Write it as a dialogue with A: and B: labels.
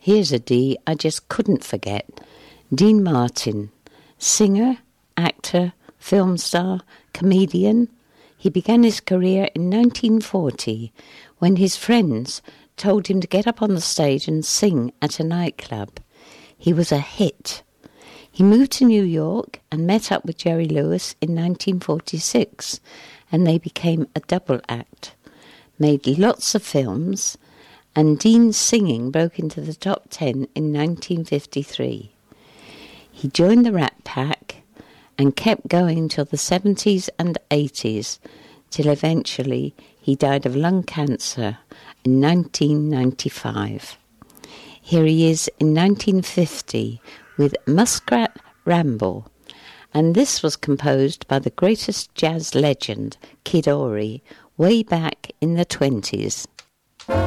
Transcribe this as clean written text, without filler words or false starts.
A: Here's a D I just couldn't forget. Dean Martin, singer, actor, film star, comedian. He began his career in 1940 when his friends told him to get up on the stage and sing at a nightclub. He was a hit. He moved to New York and met up with Jerry Lewis in 1946, and they became a double act, made lots of films, and Dean's singing broke into the top 10 in 1953. He joined the Rat Pack and kept going till the 70s and 80s, till eventually he died of lung cancer in 1995. Here he is in 1950 with Muskrat Ramble, and this was composed by the greatest jazz legend, Kid Ory, way back in the 20s.